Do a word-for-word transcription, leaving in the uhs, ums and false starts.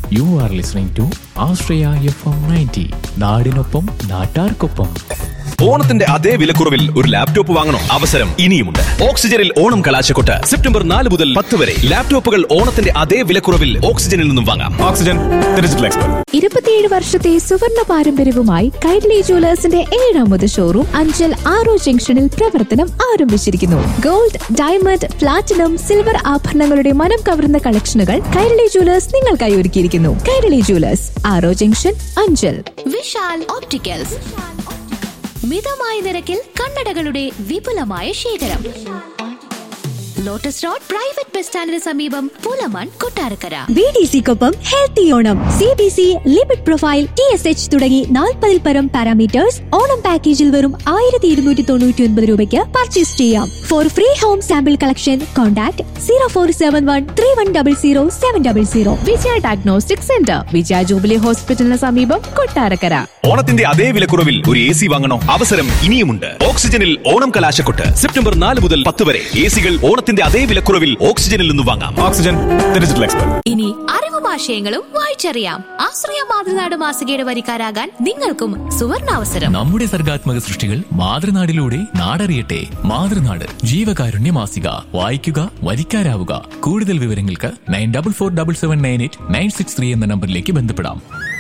You are listening to Ashraya F M ninety. നാടിനൊപ്പം നാട്ടാർക്കൊപ്പം. ഓണത്തിന്റെ അതേ വിലക്കുറവിൽ ഒരു ലാപ്ടോപ്പ് വാങ്ങണോ? അവസരം ഇനിയുമുണ്ട്. ഓക്സിജനിൽ ഓണം കലാശക്കൊട്ട് സെപ്റ്റംബർ നാല് മുതൽ പത്ത് വരെ. ലാപ്ടോപ്പുകൾ ഓണത്തിന്റെ അതേ വിലക്കുറവിൽ ഓക്സിജനിൽ നിന്നും വാങ്ങാം. Oxygen digital expert. ഇരുപത്തിയേഴ് വർഷത്തെ സുവർണ പാരമ്പര്യവുമായി കൈരളി ജുവലേഴ്സിന്റെ ഏഴാമത് ഷോറൂം അഞ്ചൽ ആറോ ജംഗ്ഷനിൽ പ്രവർത്തനം ആരംഭിച്ചിരിക്കുന്നു. ഗോൾഡ്, ഡയമണ്ട്, പ്ലാറ്റിനം, സിൽവർ ആഭരണങ്ങളുടെ മനം കവർന്ന കളക്ഷനുകൾ കൈരളി ജുവലേഴ്സ് നിങ്ങൾക്കായി ഒരുക്കിയിരിക്കുന്നു. കൈരളി ജുവലേഴ്സ്, ആറോ ജംഗ്ഷൻ, അഞ്ചൽ. വിശാൽ ഓപ്റ്റിക്കൽസ്, മിതമായ നിരക്കിൽ കണ്ണടകളുടെ വിപുലമായ ശേഖരം. ലോട്ടസ് റോഡ് പ്രൈവറ്റ് ബസ് സ്റ്റാൻഡിന് സമീപം, Pulamon, Kottarakkara. B D സിക്കൊപ്പം healthy Onam. C B C, limit profile, T S H തുടങ്ങി നാൽപ്പതിൽ പരം പാരാമീറ്റേഴ്സ് ഓണം പാക്കേജിൽ വെറും ആയിരത്തി ഇരുന്നൂറ്റി തൊണ്ണൂറ്റി ഒൻപത് രൂപയ്ക്ക് പർച്ചേസ് ചെയ്യാം. Four free home sample collection contact zero four seven one three one double zero seven double zero. വിജയ ഡയഗ്നോസ്റ്റിക് സെന്റർ, വിജയ ജൂബിലി ഹോസ്പിറ്റലിന് സമീപം, കൊട്ടാരക്കര. ഓണത്തിന്റെ അതേ വിലക്കുറവിൽ ഒരു എ സി വാങ്ങണോ? അവസരം ഇനിയുമുണ്ട്. ഓക്സിജനിൽ ഓണം കലാശക്കൊട്ട് സെപ്റ്റംബർ നാല് മുതൽ പത്ത് വരെ. എ സികൾ ഓണത്തിന്റെ അതേ വിലക്കുറവിൽ ഓക്സിജനിൽ നിന്നും വാങ്ങാം. Oxygen digital expert. ഇനി അറിവും ആശയങ്ങളും വായിച്ചറിയാം. ആശ്രയ മാതൃനാട് മാസികയുടെ വരിക്കാരാകാൻ നിങ്ങൾക്കും സുവർണാവസരം. നമ്മുടെ സർഗാത്മക സൃഷ്ടികൾ മാതൃനാടിലൂടെ നാടറിയട്ടെ. മാതൃനാട് ജീവകാരുണ്യ മാസിക. വായിക്കുക, വരിക്കാരാവുക. കൂടുതൽ വിവരങ്ങൾക്ക് nine double four double seven nine eight nine six three എന്ന നമ്പറിലേക്ക് ബന്ധപ്പെടാം.